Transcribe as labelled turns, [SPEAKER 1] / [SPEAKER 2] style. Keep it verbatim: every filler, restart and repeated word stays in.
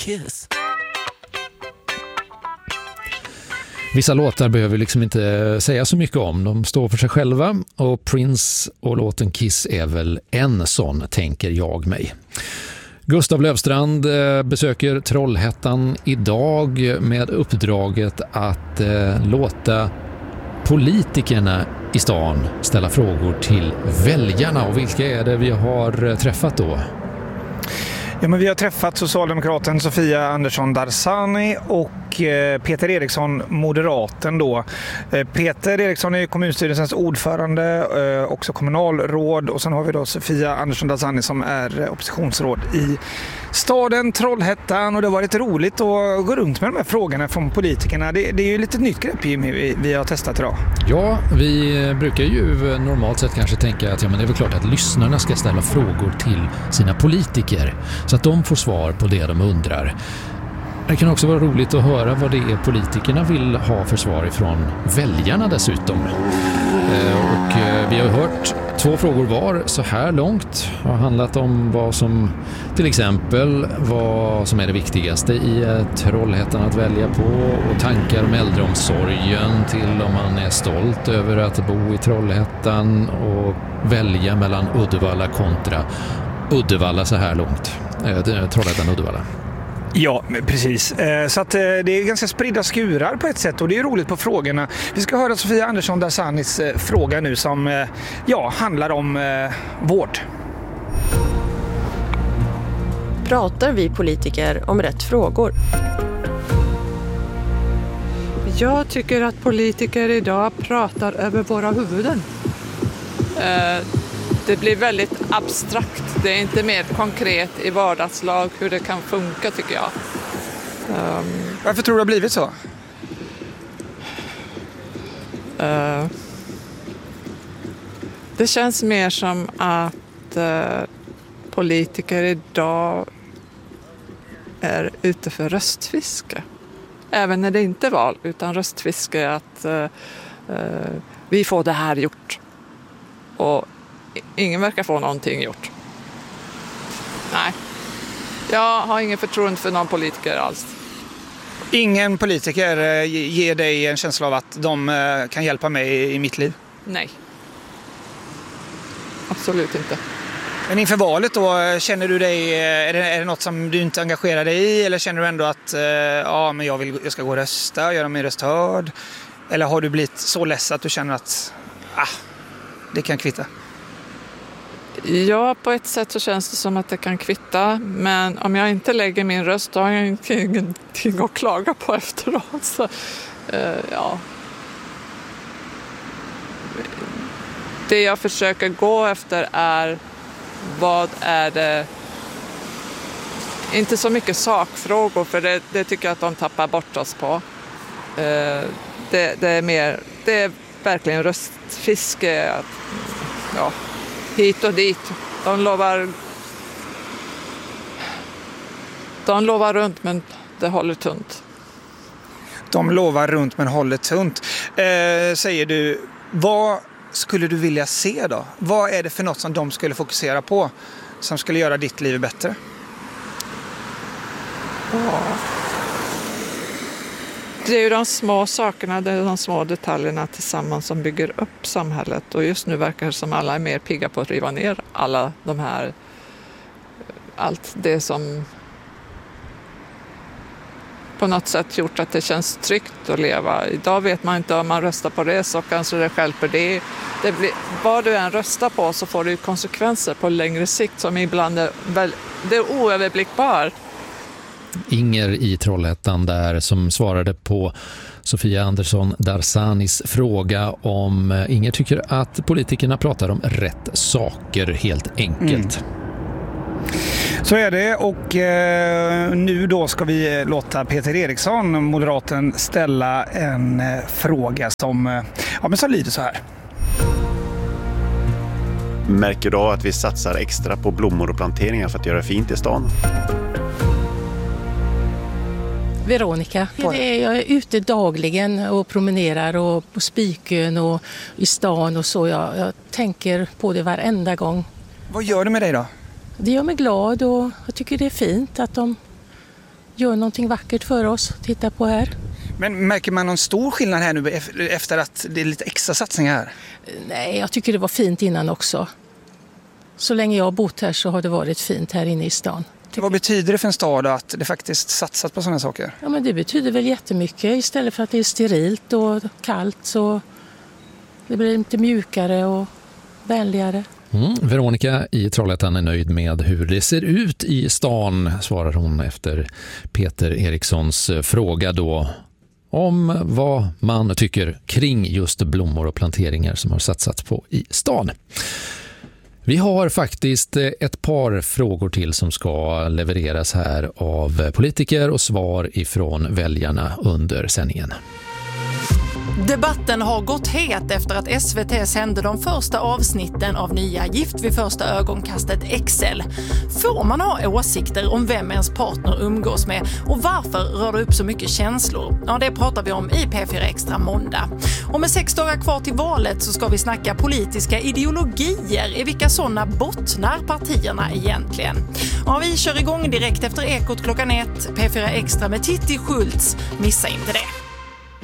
[SPEAKER 1] Kiss.
[SPEAKER 2] Vissa låtar behöver liksom inte säga så mycket om. De står för sig själva och Prince och låten Kiss är väl en sån, tänker jag mig. Gustav Löfstrand besöker Trollhättan idag med uppdraget att eh, låta politikerna i stan ställa frågor till väljarna. Och vilka är det vi har träffat då?
[SPEAKER 3] Ja, men vi har träffat socialdemokraten Sofia Andersson Darzani och Peter Eriksson, moderaten då. Peter Eriksson är kommunstyrelsens ordförande, också kommunalråd, och sen har vi då Sofia Andersson Darzani som är oppositionsråd i staden Trollhättan. Och det har varit roligt att gå runt med de här frågorna från politikerna. Det, det är ju lite nytt grepp vi, vi har testat idag.
[SPEAKER 2] Ja, vi brukar ju normalt sett kanske tänka att ja, men det är väl klart att lyssnarna ska ställa frågor till sina politiker så att de får svar på det de undrar. Det kan också vara roligt att höra vad det är politikerna vill ha för svar ifrån väljarna dessutom. Och vi har hört två frågor var så här långt. Det har handlat om vad som, till exempel, vad som är det viktigaste i Trollhättan att välja på, och tankar om äldreomsorgen till om man är stolt över att bo i Trollhättan och välja mellan Uddevalla kontra Uddevalla så här långt. Trollhättan-Uddevalla.
[SPEAKER 3] Ja, precis. Så att det är ganska spridda skurar på ett sätt, och det är roligt på frågorna. Vi ska höra Sofia Andersson Darzanis fråga nu som ja, handlar om eh, vård.
[SPEAKER 4] Pratar vi politiker om rätt frågor?
[SPEAKER 5] Jag tycker att politiker idag pratar över våra huvuden. Eh, det blir väldigt abstrakt. Det är inte mer konkret i vardagslag hur det kan funka, tycker jag. Um,
[SPEAKER 3] Varför tror du det har blivit så?
[SPEAKER 5] Uh, det känns mer som att uh, politiker idag är ute för röstfiske. Även när det inte är val, utan röstfiske att uh, uh, vi får det här gjort. Och ingen verkar få någonting gjort. Nej, jag har ingen förtroende för någon politiker alls.
[SPEAKER 3] Ingen politiker ger dig en känsla av att de kan hjälpa mig i mitt liv?
[SPEAKER 5] Nej, absolut inte.
[SPEAKER 3] Men inför valet då, känner du dig, är det, är det något som du inte engagerar dig i, eller känner du ändå att ja, men jag, vill, jag ska gå och rösta, göra min röst hörd? Eller har du blivit så ledsen att du känner att ah, det kan kvitta?
[SPEAKER 5] Ja, på ett sätt så känns det som att det kan kvitta. Men om jag inte lägger min röst, då har jag ingenting att klaga på efteråt. Så, uh, ja. Det jag försöker gå efter är vad är det... Inte så mycket sakfrågor, för det, det tycker jag att de tappar bort oss på. Uh, det, det är mer... Det är verkligen röstfiske. Att, ja... Hit och dit. De lovar, de lovar runt, men det håller tunt.
[SPEAKER 3] De lovar runt men håller tunt. Eh, säger du, vad skulle du vilja se då? Vad är det för något som de skulle fokusera på som skulle göra ditt liv bättre?
[SPEAKER 5] Ja. Det är ju de små sakerna, det är de små detaljerna tillsammans som bygger upp samhället. Och just nu verkar det som alla är mer pigga på att riva ner alla de här, allt det som på något sätt gjort att det känns tryggt att leva. Idag vet man inte om man röstar på det så kanske det stjälper det. det blir, vad du än röstar på så får du konsekvenser på längre sikt som ibland är, väl, det är oöverblickbart.
[SPEAKER 2] Inger i Trollhättan där som svarade på Sofia Andersson Darzanis fråga om Inger tycker att politikerna pratar om rätt saker helt enkelt. Mm.
[SPEAKER 3] Så är det, och eh, nu då ska vi låta Peter Eriksson, moderaten, ställa en eh, fråga som, eh, ja, men som lyder så här.
[SPEAKER 6] Märker du att vi satsar extra på blommor och planteringar för att göra fint i stan?
[SPEAKER 7] Veronica. Det är, jag är ute dagligen och promenerar och på Spikön och i stan och så. Jag, jag tänker på det varenda gång.
[SPEAKER 3] Vad gör det med dig då?
[SPEAKER 7] Det gör mig glad och jag tycker det är fint att de gör någonting vackert för oss att titta på här.
[SPEAKER 3] Men märker man någon stor skillnad här nu efter att det är lite extra satsningar här?
[SPEAKER 7] Nej, jag tycker det var fint innan också. Så länge jag har bott här så har det varit fint här inne i stan.
[SPEAKER 3] Vad betyder det för en stad att det faktiskt satsas på sådana saker?
[SPEAKER 7] Ja, men det betyder väl jättemycket. Istället för att det är sterilt och kallt så det blir lite mjukare och vänligare.
[SPEAKER 2] Mm. Veronica i Trollhättan är nöjd med hur det ser ut i stan, svarar hon efter Peter Erikssons fråga då om vad man tycker kring just blommor och planteringar som har satsats på i stan. Vi har faktiskt ett par frågor till som ska levereras här av politiker och svar ifrån väljarna under sändningen.
[SPEAKER 1] Debatten har gått het efter att S V T sände de första avsnitten av nya Gift vid första ögonkastet X L. Får man ha åsikter om vem ens partner umgås med och varför rör det upp så mycket känslor? Ja, det pratar vi om i P fyra Extra måndag. Och med sex dagar kvar till valet så ska vi snacka politiska ideologier. I vilka sådana bottnar partierna egentligen? Ja, vi kör igång direkt efter Ekot klockan ett. P fyra Extra med Titti Schultz. Missa inte det.